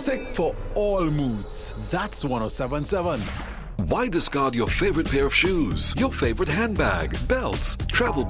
Music for all moods. That's 1077. Why discard your favorite pair of shoes, your favorite handbag, belts, travel